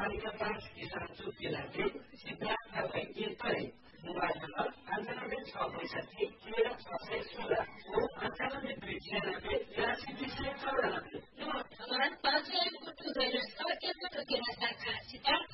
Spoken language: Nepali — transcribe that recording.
नगरपालिका 5 किसान चुप्के लागि सिद्धार्थ वैद्य करे मोबाइल नम्बर 98 665 13 616 98 296 8294 नम्बर 5 कुटु गैरस केन्द्र शाखा सिद्धार्थ